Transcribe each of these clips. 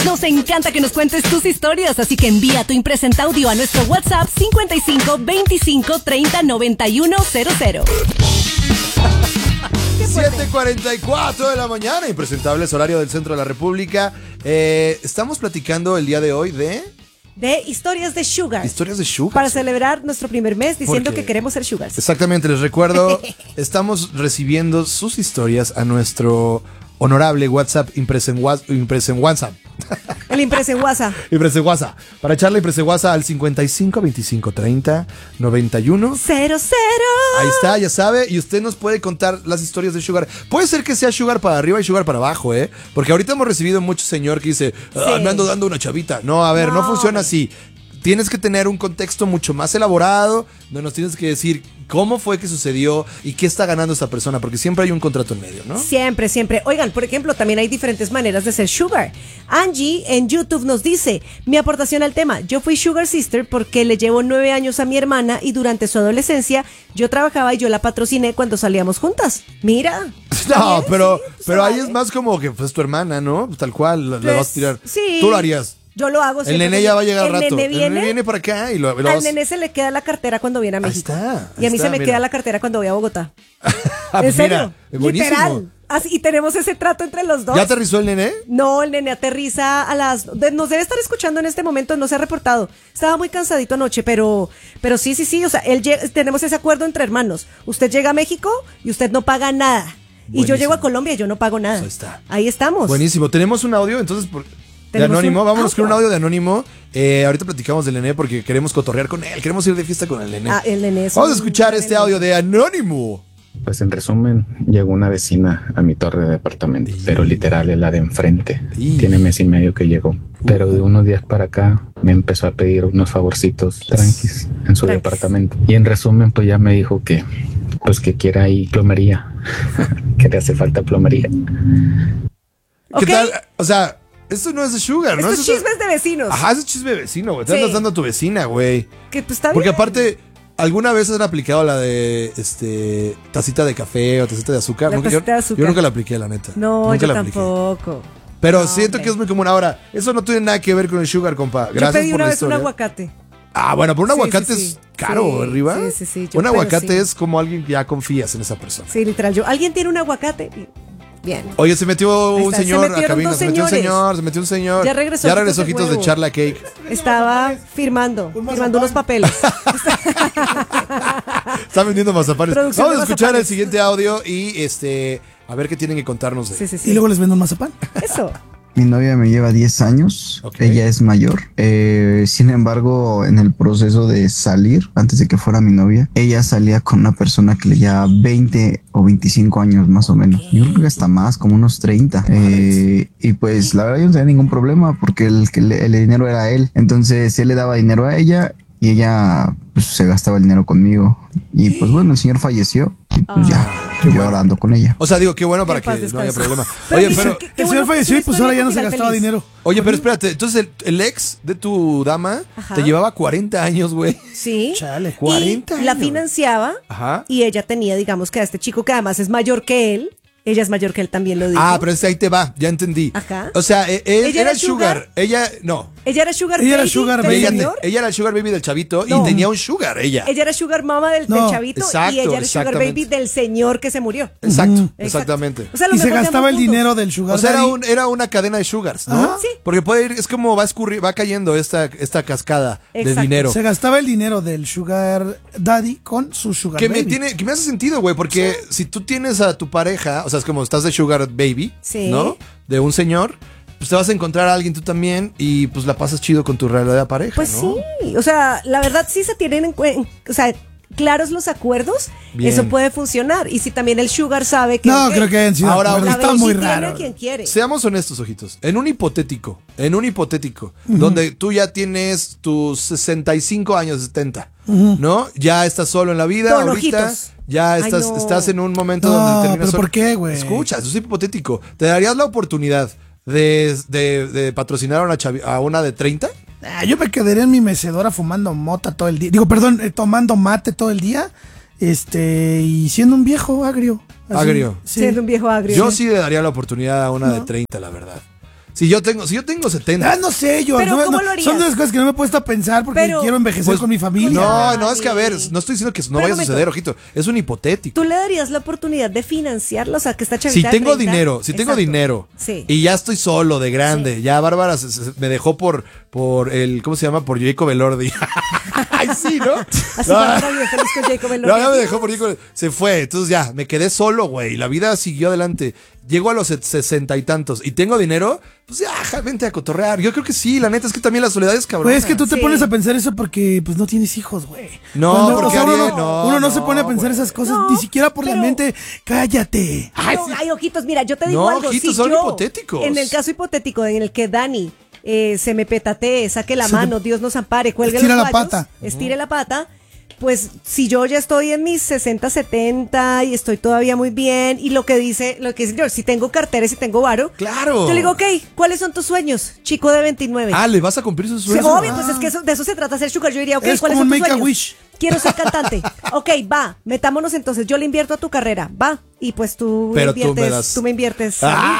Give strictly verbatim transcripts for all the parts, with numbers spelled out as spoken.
Nos encanta que nos cuentes tus historias, así que envía tu impresenta audio a nuestro WhatsApp cincuenta y cinco veinticinco treinta noventa y uno cero cero. siete cuarenta y cuatro de la mañana, impresentables, horario del centro de la República. Eh, estamos platicando el día de hoy de... De historias de Sugar. Historias de Sugar. Para celebrar nuestro primer mes diciendo Porque- que queremos ser Sugars. Exactamente, les recuerdo, estamos recibiendo sus historias a nuestro honorable WhatsApp Impresen Wha- Impresen WhatsApp. El impreso en WhatsApp. Impresen WhatsApp. Para echarle Impresen WhatsApp al cincuenta y cinco veinticinco treinta noventa y uno. Cero, cero. Ahí está, ya sabe, y usted nos puede contar las historias de Sugar. Puede ser que sea Sugar para arriba y Sugar para abajo, ¿eh? Porque ahorita hemos recibido mucho señor que dice, ah, Sí. me ando dando una chavita. No, a ver, no, No. funciona así. Tienes que tener un contexto mucho más elaborado, donde nos tienes que decir cómo fue que sucedió y qué está ganando esta persona, porque siempre hay un contrato en medio, ¿no? Siempre, siempre. Oigan, por ejemplo, también hay diferentes maneras de ser Sugar. Angie en YouTube nos dice, mi aportación al tema, yo fui Sugar Sister porque le llevo nueve años a mi hermana y durante su adolescencia yo trabajaba y yo la patrociné cuando salíamos juntas. Mira. No, Bien, pero, sí, tú pero ahí sabes. es más como que pues tu hermana, ¿no? Tal cual, le- le Pues, vas a tirar. sí. Tú lo harías. Yo lo hago El siempre. nene ya va a llegar al El rato. nene El viene, nene viene para acá y lo, lo al vas- nene se le queda la cartera cuando viene a Ahí México. está, y a ahí mí está, se me mira. queda la cartera cuando voy a Bogotá. Ah, ¿En serio? mira, es buenísimo. Literal. Así, y tenemos ese trato entre los dos. ¿Ya aterrizó el nene? No, el nene aterriza a las... de- nos debe estar escuchando en este momento, no se ha reportado. Estaba muy cansadito anoche, pero pero sí, sí, sí. O sea, él lle- tenemos ese acuerdo entre hermanos. Usted llega a México y usted no paga nada. Y yo Buenísimo. llego a Colombia y yo no pago nada. Ahí está. Ahí estamos. Buenísimo. Tenemos un audio, entonces, por- de Tenemos Anónimo. un Vámonos con un audio. audio de Anónimo. Eh, ahorita platicamos del nene porque queremos cotorrear con él. Queremos ir de fiesta con el nene. Ah, el nene es Vamos a un- escuchar este audio de Anónimo. Pues en resumen, llegó una vecina a mi torre de departamento, pero literal es la de enfrente. Y- Tiene mes y medio que llegó, pero de unos días para acá me empezó a pedir unos favorcitos tranquis en su Tranquis. departamento. Y en resumen, pues ya me dijo que, pues que quiere ahí plomería, que le hace falta plomería. ¿Qué Ok. tal? O sea, esto no es de Sugar, ¿no? Estos Eso es- chismes de vecinos. Ajá, es chisme vecino, güey. Te Sí. andas dando a tu vecina, güey. Que pues está Porque bien. aparte, ¿alguna vez han aplicado la de este tacita de café o tacita de azúcar? La Nunca- yo, tacita de azúcar. yo nunca la apliqué, la neta. No, nunca yo la apliqué. tampoco. Pero No, siento hombre. que es muy común. Ahora, eso no tiene nada que ver con el Sugar, compa. Gracias yo pedí por una la vez historia. un aguacate. Ah, bueno, pero un Sí, aguacate sí, es sí. caro, Sí, arriba. sí, sí, sí, yo- Un pero aguacate sí. es como alguien que ya confías en esa persona. Sí, literal. Yo, ¿alguien tiene un aguacate? Bien. Oye, se metió Ahí un está, se señor a metieron cabina, dos se metió un señores. señor, se metió un señor. Ya regresó Ya Ojitos regresó de Ojitos de Huevo. Charla Cake. Estaba firmando, firmando unos papeles. Está vendiendo mazapanes. Producción Vamos a de escuchar el mazapanes. siguiente audio y este a ver qué tienen que contarnos de Sí, sí, Y sí. luego les vendo un mazapán. Eso. Mi novia me lleva diez años, Ok. ella es mayor. Eh, sin embargo, en el proceso de salir, antes de que fuera mi novia, ella salía con una persona que le lleva veinte o veinticinco años más o menos. Yo creo que hasta más, como unos treinta. Eh, y pues la verdad yo no tenía ningún problema porque el, que le- el dinero era él. Entonces él le daba dinero a ella y ella pues, se gastaba el dinero conmigo. Y pues bueno, el señor falleció y pues ya, yo ahora ando con ella. O sea, digo, qué bueno para En paz que no haya descanse. problema. Pero Oye, dice pero que- qué El bueno señor que falleció y es pues una ahora ya no se historia gastaba feliz. dinero. Oye, pero espérate, entonces el, el ex de tu dama Ajá. te llevaba cuarenta años, güey. Sí. Chale. cuarenta Y la años. financiaba. Ajá. Y ella tenía, digamos, que a este chico que además es mayor que él. Ella es mayor que él, también lo dijo. Ah, pero ese ahí te va, ya entendí. Ajá. O sea, eh, él ¿Ella era era el sugar. sugar? Ella, no. Ella era Sugar Ella era Baby Sugar del Baby. Ella, te- señor. ella era el sugar baby del chavito No. y tenía un sugar, ella. Ella era Sugar Mama del, del No. chavito Exacto, y ella era Sugar exactamente. Baby del señor que se murió. Exacto, Ujú. exactamente. O sea, lo Y se mejor de gastaba el ambos mundos. dinero del sugar O sea, era, daddy. un, era una cadena de sugars, ¿no? Ajá. Sí. Porque puede ir, es como va escurrir, va cayendo esta, esta cascada de Exacto. dinero. Se gastaba el dinero del sugar daddy con su sugar Que me, baby. tiene, que me hace sentido, güey, porque si tú tienes a tu pareja, o sea, es como estás de sugar baby, Sí. ¿no? De un señor, pues te vas a encontrar a alguien tú también y pues la pasas chido con tu realidad de pareja, Pues ¿no? sí, o sea, la verdad sí se tienen en cuenta, o sea, claros los acuerdos, Bien. eso puede funcionar. Y si también el sugar sabe que... No, ok, creo que hayan sido Ahora, acuerdos. la Está baby muy tiene raro. a quien quiere. Seamos honestos, ojitos. En un hipotético, en un hipotético, donde tú ya tienes tus sesenta y cinco años, setenta, ¿no? Ya estás solo en la vida, Don ahorita Ojitos. ya Ay, estás, no. estás en un momento No, donde terminas pero solo. ¿por qué, güey? Escucha, eso es hipotético. ¿Te darías la oportunidad de, de- de patrocinar a una, chavi- a una de treinta? Ah, yo me quedaría en mi mecedora fumando mota todo el día. Digo, perdón, eh, tomando mate todo el día. Este, y siendo un viejo agrio. Así, Agrio. Sí. Siendo un viejo agrio. Yo sí le daría la oportunidad a una de treinta, la verdad. Si yo tengo, si yo tengo setenta. Ah, no sé, yo. Pero no, ¿cómo no, lo harías? son de las cosas que no me he puesto a pensar porque Pero- quiero envejecer Pues, con mi familia. No, no, es que a ver, no estoy diciendo que no Pero vaya a un momento. suceder, ojito. Es un hipotético. ¿Tú le darías la oportunidad de financiarlo? O sea, que esta chavita Si de tengo treinta dinero, si tengo Exacto. dinero Sí. y ya estoy solo de grande, Sí. ya Bárbara se- se- me dejó por por el ¿cómo se llama? Por Jacob Elordi. Ay, sí, ¿no? Así No. Bárbara vive feliz con Jacob Elordi. No, ya me dejó por Jacob, se fue, entonces ya, me quedé solo, güey, la vida siguió adelante. Llego a los set- sesenta y tantos y tengo dinero, pues ya, ja, vente a cotorrear. Yo creo que sí, la neta es que también la soledad es cabrón. Pues es que tú te Sí. pones a pensar eso porque pues no tienes hijos, güey. No, Cuando- porque o sea, uno, haría- no, no, uno no, no, se pone a pensar güey. esas cosas, No, ni siquiera por la pero- mente. Cállate. Ay, ay, ojitos, mira, yo te digo No, algo. ojitos, si son yo, hipotéticos. En el caso hipotético en el que Dani eh, se me petatee, saque la Se mano, Dios nos ampare, cuelgue Estira los la guayos, pata. estire la pata, pues si yo ya estoy en mis sesenta, setenta y estoy todavía muy bien y lo que dice, lo que dice George, si tengo cartera y si tengo varo, Claro. yo le digo, ok, ¿cuáles son tus sueños? Chico de veintinueve. Ah, ¿le vas a cumplir sus Sí, sueños? obvio, pues es que eso- de eso se trata hacer sugar. Yo diría, ok, Es ¿cuáles como son un tus make a sueños? wish. Quiero ser cantante. Ok, va, metámonos entonces. Yo le invierto a tu carrera, va. Y pues tú Pero me tú me inviertes, das- tú me inviertes.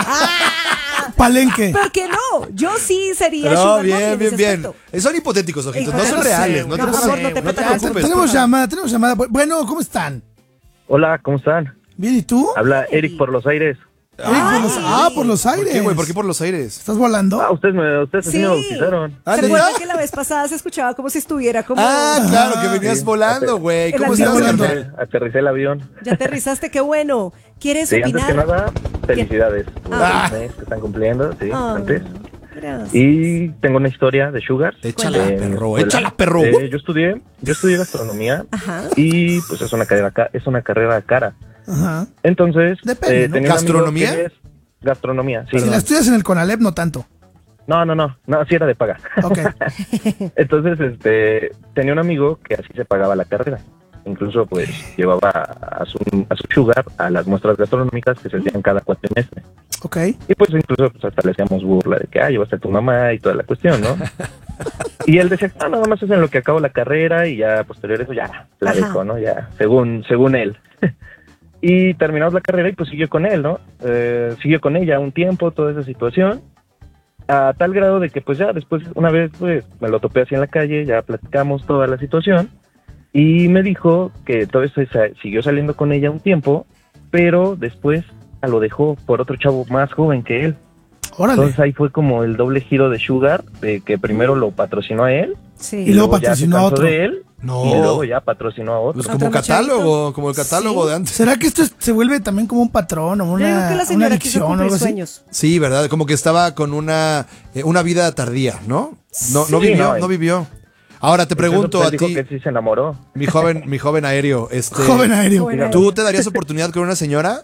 Ah, Palenque. ¿Por qué no? Yo sí sería No, sugar mommy bien, en bien, ese bien. aspecto. Eh, Son hipotéticos, ojitos, Hijo, no no son sé, reales. No, no, te por favor, preocupes, no te no te metas. preocupes. Tenemos llamada, tenemos llamada. Bueno, ¿cómo están? Hola, ¿cómo están? Bien, ¿y tú? Habla Eric por los aires. Eric, por los- ah, por los ¿Por aires. qué, güey? ¿Por qué por los aires? ¿Estás volando? Ah, ustedes me, ustedes así Sí. me bautizaron. Ah, ¿Se ¿neta? acuerdan que la vez pasada se escuchaba como si estuviera como... Ah, claro, que venías Sí. volando, güey. El ¿Cómo avión. estás, volando. carnal? Aterricé el avión. Ya aterrizaste, qué bueno. ¿Quieres Sí, antes opinar? que nada, felicidades por Ah. el mes que están cumpliendo, sí, Ah, antes. gracias. Y tengo una historia de Sugar. Échala, Eh, perro, escuela. échala, perro. Eh, yo estudié, yo estudié gastronomía Ajá. y pues es una carrera ca- es una carrera cara. Ajá. Entonces, Depende, ¿no? tenía un amigo ¿Gastronomía? que es- gastronomía, sí. Si la estudias en el Conalep, no tanto. No, no, no, no, sí era de paga. Ok. Entonces, este, tenía un amigo que así se pagaba la carrera. Incluso, pues, llevaba a su, a su sugar a las muestras gastronómicas que se hacían cada cuatrimestre. Ok. Y pues, incluso, pues, hasta le hacíamos burla de que, ah, llevaste a tu mamá y toda la cuestión, ¿no? Y él decía, ah, nada más es en lo que acabo la carrera y ya, posterior a eso, ya, la Ajá. dejo, ¿no? Ya, según, según él. Y terminamos la carrera y pues siguió con él, ¿no? Eh, siguió con ella un tiempo, toda esa situación. A tal grado de que pues ya después, una vez, pues, me lo topé así en la calle, ya platicamos toda la situación. Y me dijo que todo eso sa- siguió saliendo con ella un tiempo, pero después a lo dejó por otro chavo más joven que él. Órale. Entonces ahí fue como el doble giro de Sugar, de que primero lo patrocinó a él, Sí. Y luego ya se patrocinó a cansó otro. de él, No. y luego ya patrocinó a otro. Pues Otro como machadito. catálogo, como el catálogo Sí. de antes. ¿Será que esto es- se vuelve también como un patrón o Yo digo una, que la una señora quiso adicción o cumplir algo así? sueños. Sí, ¿verdad? Como que estaba con una, eh, una vida tardía, ¿no? No, no Sí, vivió, no, no eh. vivió. Ahora te pregunto Entonces, a él dijo ti, que sí se enamoró. mi joven, mi joven aéreo, este, Joven aéreo. Joven aéreo. ¿tú te darías oportunidad con una señora?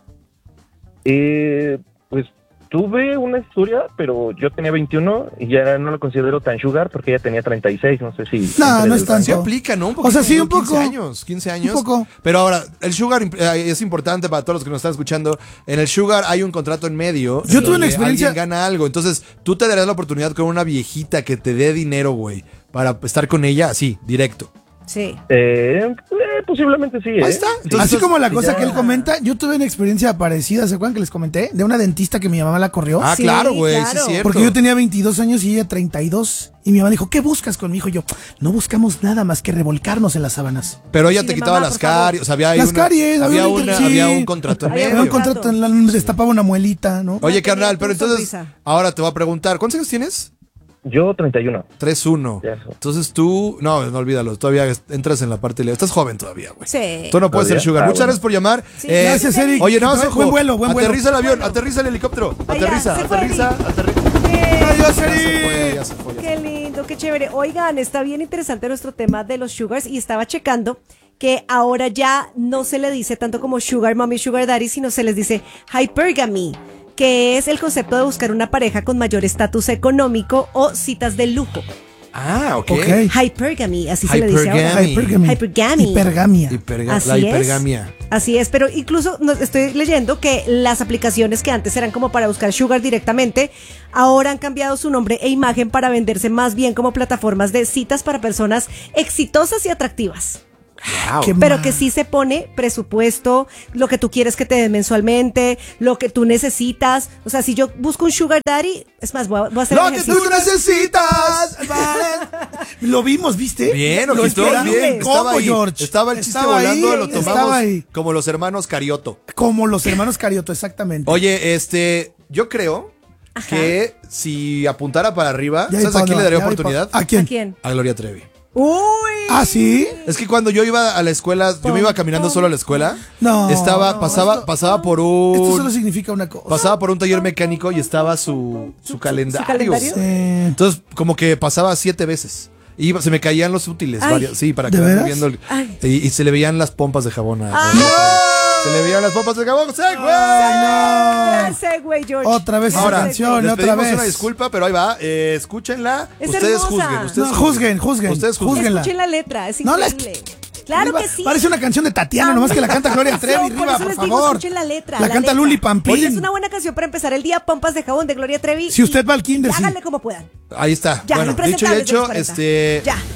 Eh, pues tuve una historia, pero yo tenía veintiuno y ya no lo considero tan Sugar porque ella tenía treinta y seis, no sé si... No, entre no el es tanto. Sí rango. aplica, ¿no? Un O sea, poquito, sí, un quince poco. años, quince años. Un poco. Pero ahora, el Sugar eh, es importante para todos los que nos están escuchando. En el Sugar hay un contrato en medio. Yo en tuve una donde experiencia- alguien gana algo. Entonces, tú te darías la oportunidad con una viejita que te dé dinero, güey, para estar con ella así, directo. Sí. Eh, eh, posiblemente sí. ¿eh? Ahí está. Sí. Entonces, Así como la sí, cosa ya. que él comenta, yo tuve una experiencia parecida, ¿se acuerdan que les comenté? De una dentista que mi mamá la corrió. Ah, Sí, claro, güey, sí claro. es cierto. Porque yo tenía veintidós años y ella treinta y dos. Y mi mamá dijo, ¿qué buscas con mi hijo? Y yo, no buscamos nada más que revolcarnos en las sábanas. Pero ella Sí, te de quitaba mamá, las por favor. caries. O sea, había, ahí Las una- caries, había había, un una- inter- había sí. un contrato en Había Era un medio. contrato. contrato, en la, me destapaba una muelita, ¿no? Oye, Mantenía carnal, tu pero entonces, sonrisa. ahora te voy a preguntar, ¿cuántos años tienes? Yo treinta y uno. tres uno. Ya eso. Entonces tú, no, no olvídalo, todavía entras en la parte legal. Estás joven todavía, güey. Sí. Tú no puedes ser ¿Todavía? Sugar. Ah, Muchas bueno. gracias por llamar. Sí, Eh, gracias, Eric. Oye, no, Buen- ojo. buen vuelo, buen vuelo. Aterriza el avión, Bueno. aterriza el helicóptero. Ay, ya, Aterriza, se fue, aterriza, Eric. aterriza. Adiós, Ya se fue, Eric. ya se fue, ya se Qué lindo, qué chévere. Oigan, está bien interesante nuestro tema de los sugars y estaba checando que ahora ya no se le dice tanto como sugar mommy, sugar daddy, sino se les dice hypergamy, que es el concepto de buscar una pareja con mayor estatus económico o citas de lujo. Ah, ok. Ok. Hypergamy, así se le dice ahora. Hypergamy. Hypergamy. Hypergamy. Hipergamia. Hiperga- Así la es. hipergamia. Así es, pero incluso no- estoy leyendo que las aplicaciones que antes eran como para buscar sugar directamente, ahora han cambiado su nombre e imagen para venderse más bien como plataformas de citas para personas exitosas y atractivas. Wow. Qué Pero mal. que sí se pone presupuesto, lo que tú quieres que te den mensualmente, lo que tú necesitas. O sea, si yo busco un sugar daddy, es más, voy a, voy a hacer Lo que ejercicio. tú necesitas. Lo vimos, ¿viste? Bien, Lo ojitos, esperamos. bien. ¿Cómo, Estaba ahí. George? Estaba el chiste Estaba volando, ahí, lo estaba tomamos ahí. como los hermanos Carioto. Como los hermanos Carioto, exactamente. Oye, este, yo creo Ajá. que si apuntara para arriba, Ya vi ¿sabes pa' a quién dónde le daría va, ya vi pa- oportunidad? ¿A quién? ¿A quién? A Gloria Trevi. Uy. ¿Ah, sí? Es que cuando yo iba a la escuela, yo me iba caminando solo a la escuela. No, Estaba, no, pasaba, esto- pasaba por Esto solo un, significa una cosa. pasaba por un taller mecánico y estaba su, su calendario. calendario? Sí. Entonces, como que pasaba siete veces. Y iba- se me caían los útiles, Ay. varios, sí, para ¿De que veras? viendo el- Ay. y, y se le veían las pompas de jabón. a- Ay. Se le veían las pompas de jabón, ¡sí, güey! Gran segue, George. Otra vez esa Ahora, canción, les otra pedimos vez. una disculpa, pero ahí va. Eh, escúchenla. Es ustedes hermosa. juzguen. Ustedes No, juzguen, juzguen. Ustedes juzguen. Juzguenla. Escuchen la letra, es No la increíble. Claro Iba- que sí. Parece una canción de Tatiana, nomás que la canta Gloria Trevi, Por Riva, eso por les digo, favor. escuchen la letra. La canta letra. Luli Pampín. Oye, es una buena canción para empezar el día, Pompas de Jabón de Gloria Trevi. Si usted va al kinder, Y sí. háganle como puedan. Ahí está. Ya, bueno, dicho y impresentables de los hecho, cuarenta. este. Ya.